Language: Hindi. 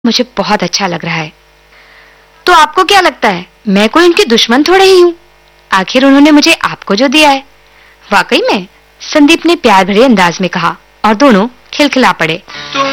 मुझे बहुत अच्छा लग रहा है। तो आपको क्या लगता है, मैं कोई उनकी दुश्मन थोड़े ही हूँ? आखिर उन्होंने मुझे आपको जो दिया है। वाकई में, संदीप ने प्यार भरे अंदाज में कहा और दोनों खिलखिला पड़े।